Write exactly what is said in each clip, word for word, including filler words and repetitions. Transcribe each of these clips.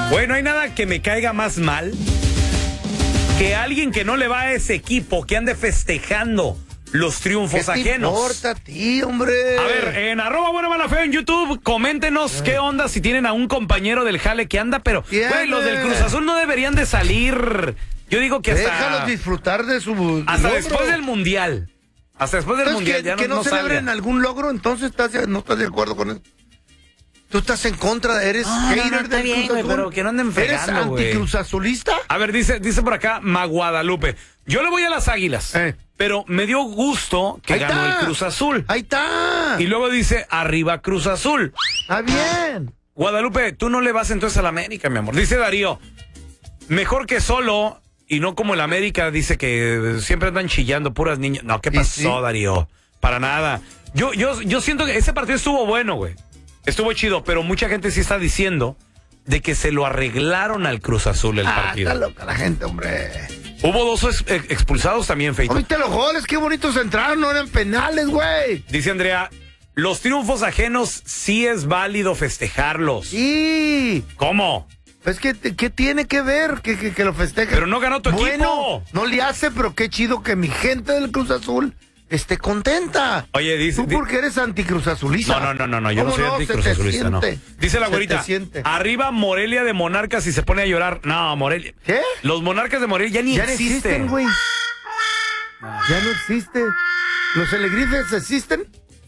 Bueno, no hay nada que me caiga más mal que alguien que no le va a ese equipo, que ande festejando los triunfos ajenos. ¿Qué te importa a ti, hombre? A ver, en arroba bueno mala feo en YouTube, coméntenos eh. qué onda si tienen a un compañero del jale que anda, pero güey, los del Cruz Azul no deberían de salir. Yo digo que hasta... Déjalos disfrutar de su... Hasta logro. Después del Mundial. Hasta después del Mundial, que, ya no, que no, no celebren salga. algún logro, entonces estás, no estás de acuerdo con él. Tú estás en contra, eres ah, hater no, no, del bien, Cruz Azul. pero que no anden fregando, ¿Eres anticruz azulista? A ver, dice, dice por acá Maguadalupe. Yo le voy a las Águilas, eh. pero me dio gusto que Ahí ganó está. el Cruz Azul. Ahí está. Y luego dice, arriba Cruz Azul. Está bien. Guadalupe, tú no le vas entonces a la América, mi amor. Dice Darío, mejor que solo... Y no como el América dice que siempre andan chillando puras niñas. No, ¿qué pasó, sí? Darío? Para nada. Yo, yo, yo siento que ese partido estuvo bueno, güey. Estuvo chido, pero mucha gente sí está diciendo de que se lo arreglaron al Cruz Azul el ah, partido. Está loca la gente, hombre. Hubo dos ex- expulsados también, Feito. ¿Viste los goles? Qué bonitos entraron, no eran penales, güey. Dice Andrea, los triunfos ajenos sí es válido festejarlos. Sí. ¿Cómo? Es que, ¿qué tiene que ver que, que, que lo festeje? Pero no ganó tu bueno, equipo. No le hace, pero qué chido que mi gente del Cruz Azul esté contenta. Oye, dice... ¿Tú por qué eres anticruz azulista? No, no, no, no, no yo no soy no? anticruz azulista, no. Dice la güerita, arriba Morelia de Monarcas y se pone a llorar. No, Morelia. ¿Qué? Los Monarcas de Morelia ya ni ya existen. existen, güey. No. Ya no existe. ¿Los alegrifes existen?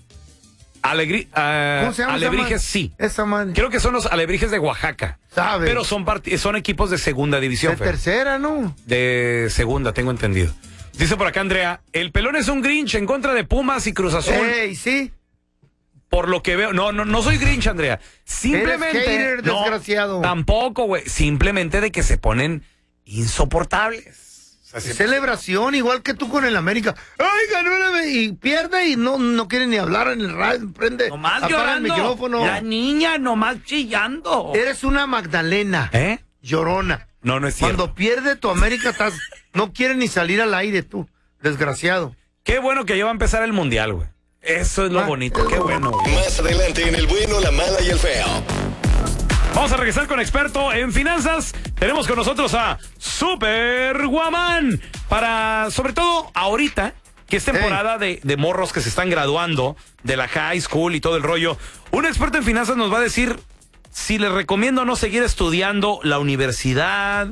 Alegri, uh, ¿Cómo se llama alebrijes, esa sí. Esa madre. Creo que son los alebrijes de Oaxaca. ¿Sabes? Pero son, part- son equipos de segunda división. De tercera, ¿no? De segunda, tengo entendido. Dice por acá Andrea, el pelón es un Grinch en contra de Pumas y Cruz Azul. Ey, sí. Por lo que veo, no, no, no soy Grinch, Andrea. Simplemente. Eres hater, no, desgraciado. Tampoco, güey. Simplemente de que se ponen insoportables. O sea, si... Celebración, igual que tú con el América. ¡Ay, ganó el América! Y pierde y no, no quiere ni hablar en el radio. Prende. Nomás apaga llorando. el micrófono. La niña nomás chillando. Eres una Magdalena. ¿Eh? Llorona. No, no es cierto. Cuando pierde tu América, estás, no quiere ni salir al aire tú. Desgraciado. Qué bueno que ya va a empezar el mundial, güey. Eso es lo ah, bonito. Qué bueno, güey. Más adelante en El Bueno, la Mala y el Feo. Vamos a regresar con experto en finanzas. Tenemos con nosotros a Super Guamán. Para, sobre todo, ahorita, que es temporada hey. de, de morros que se están graduando de la high school y todo el rollo. Un experto en finanzas nos va a decir si les recomiendo no seguir estudiando la universidad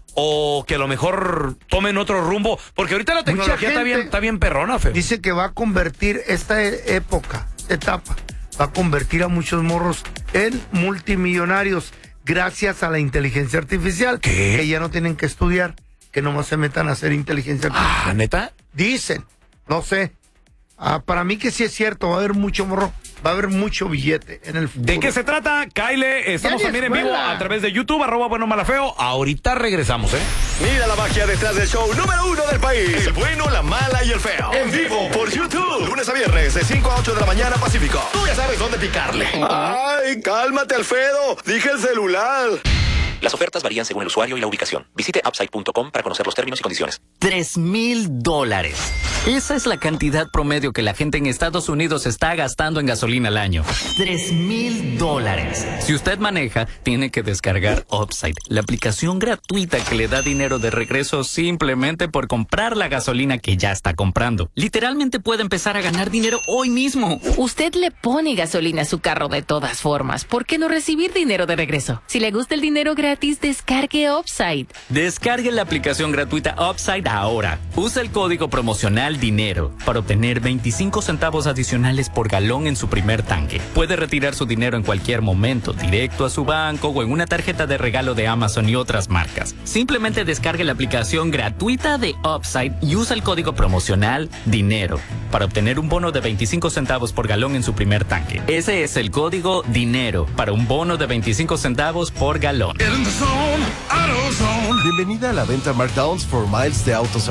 o que a lo mejor tomen otro rumbo. Porque ahorita la tecnología está bien, está bien perrona, Feo. Dice que va a convertir esta época, etapa, va a convertir a muchos morros en multimillonarios gracias a la inteligencia artificial. ¿Qué? Que ya no tienen que estudiar, que nomás se metan a hacer inteligencia artificial. Ah, ¿neta? Dicen, no sé. Ah, para mí que sí es cierto, va a haber mucho morro, va a haber mucho billete en el futuro. ¿De qué se trata, Kyle? Estamos también escuela. en vivo a través de YouTube, arroba bueno malafeo. Ahorita regresamos, ¿eh? Mira la magia detrás del show número uno del país. El bueno, la mala y el feo. En vivo por YouTube. Lunes a viernes de cinco a ocho de la mañana Pacífico. Tú ya sabes dónde picarle. Ay, cálmate, Alfredo. Dije el celular. Las ofertas varían según el usuario y la ubicación. Visite upside punto com para conocer los términos y condiciones. Tres mil dólares. Esa es la cantidad promedio que la gente en Estados Unidos está gastando en gasolina al año. Tres mil dólares. Si usted maneja, tiene que descargar Upside, la aplicación gratuita que le da dinero de regreso simplemente por comprar la gasolina que ya está comprando. Literalmente puede empezar a ganar dinero hoy mismo. Usted le pone gasolina a su carro de todas formas. ¿Por qué no recibir dinero de regreso? Si le gusta el dinero gratis, descargue Upside. Descargue la aplicación gratuita Upside ahora. Usa el código promocional DINERO para obtener veinticinco centavos adicionales por galón en su primer tanque. Puede retirar su dinero en cualquier momento, directo a su banco o en una tarjeta de regalo de Amazon y otras marcas. Simplemente descargue la aplicación gratuita de Upside y usa el código promocional DINERO para obtener un bono de veinticinco centavos por galón en su primer tanque. Ese es el código DINERO para un bono de veinticinco centavos por galón. Bienvenida a la venta Markdowns for Miles de Autos